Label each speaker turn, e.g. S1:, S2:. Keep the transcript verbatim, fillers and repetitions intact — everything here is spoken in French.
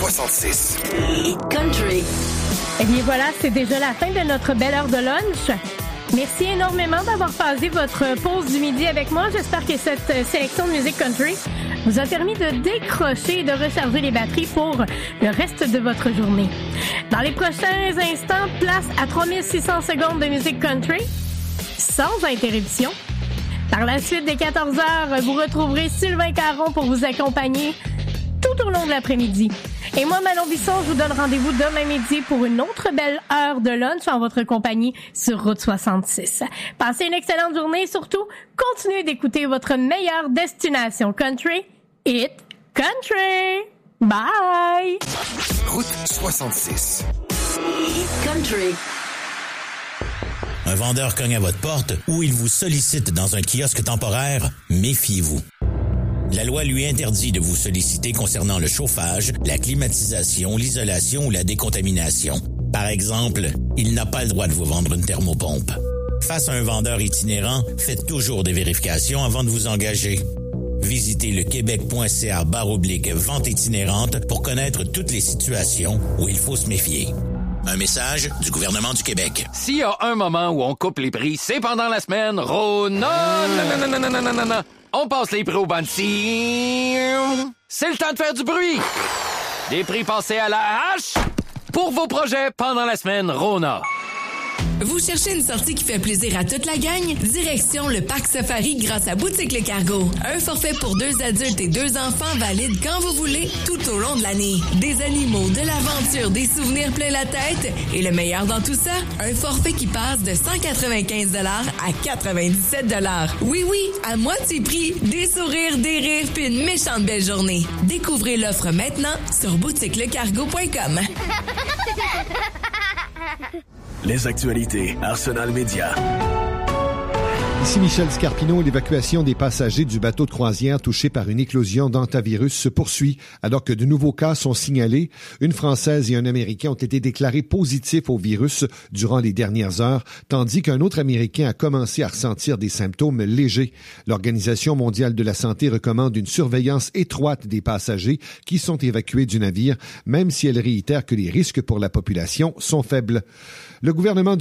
S1: soixante-six.
S2: Hit Country.
S3: Eh bien voilà, c'est déjà la fin de notre belle heure de lunch. Merci énormément d'avoir passé votre pause du midi avec moi. J'espère que cette sélection de musique country vous a permis de décrocher et de recharger les batteries pour le reste de votre journée. Dans les prochains instants, place à trois mille six cents secondes de musique country, sans interruption. Par la suite des quatorze heures, vous retrouverez Sylvain Caron pour vous accompagner tout au long de l'après-midi. Et moi, Manon Bisson, je vous donne rendez-vous demain midi pour une autre belle heure de lunch en votre compagnie sur Route soixante-six. Passez une excellente journée et surtout, continuez d'écouter votre meilleure destination country, Hit Country. Bye!
S1: Route soixante-six.
S2: Hit Country.
S4: Un vendeur cogne à votre porte ou il vous sollicite dans un kiosque temporaire, méfiez-vous. La loi lui interdit de vous solliciter concernant le chauffage, la climatisation, l'isolation ou la décontamination. Par exemple, il n'a pas le droit de vous vendre une thermopompe. Face à un vendeur itinérant, faites toujours des vérifications avant de vous engager. Visitez le québec.ca barre oblique vente itinérante pour connaître toutes les situations où il faut se méfier. Un message du gouvernement du Québec.
S5: S'il y a un moment où on coupe les prix, c'est pendant la semaine Rona. Non, non, non, non, non, non, non, non. On passe les prix au banci. C'est le temps de faire du bruit. Des prix passés à la hache pour vos projets pendant la semaine Rona.
S6: Vous cherchez une sortie qui fait plaisir à toute la gang? Direction le Parc Safari grâce à Boutique Le Cargo. Un forfait pour deux adultes et deux enfants valide quand vous voulez, tout au long de l'année. Des animaux, de l'aventure, des souvenirs plein la tête. Et le meilleur dans tout ça, un forfait qui passe de cent quatre-vingt-quinze dollars à quatre-vingt-dix-sept dollars. Oui, oui, à moitié prix. Des sourires, des rires, puis une méchante belle journée. Découvrez l'offre maintenant sur boutique le cargo point com.
S7: Les actualités Arsenal Média.
S8: Ici Michel Scarpino. L'évacuation des passagers du bateau de croisière touché par une éclosion d'hantavirus se poursuit alors que de nouveaux cas sont signalés. Une Française et un Américain ont été déclarés positifs au virus durant les dernières heures, tandis qu'un autre Américain a commencé à ressentir des symptômes légers. L'Organisation mondiale de la santé recommande une surveillance étroite des passagers qui sont évacués du navire, même si elle réitère que les risques pour la population sont faibles. Le gouvernement du